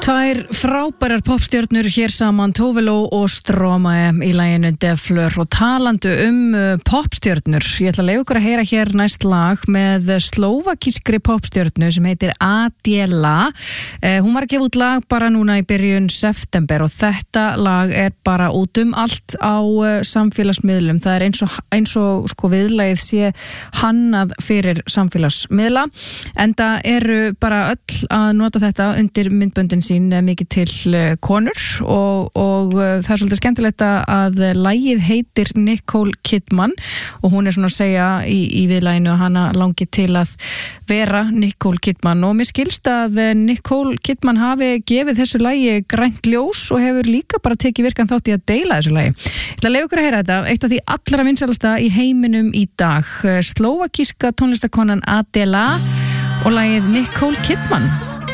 Tvær frábærar popstjörnur hér saman, Tove Lo og Stromae í laginu Defleur og talandi popstjörnur. Ég ætla að leyfa ykkur að heyra hér næst lag með slóvakískri popstjörnu sem heitir Adela. Hún var að gefa út lag bara núna í byrjun september og þetta lag er bara út allt á samfélagsmiðlum. Það er eins og sko viðlagið sé hannað fyrir samfélagsmiðla. Enda eru bara öll að nota þetta undir myndböndin sín mikið til konur og það er svolítið skemmtilegt að lagið heitir Nicole Kidman og hún er svona að segja í viðlaginu að hana langi til að vera Nicole Kidman og mér skilst að Nicole Kidman hafi gefið þessu lagi grænt ljós og hefur líka bara tekið virkan þátt í að deila þessu lagi. Ég ætla að leyfa ykkur að heyra þetta, eitt af því allra vinsælasta í heiminum í dag, slóvakíska tónlistakonan Adela og lagið Nicole Kidman.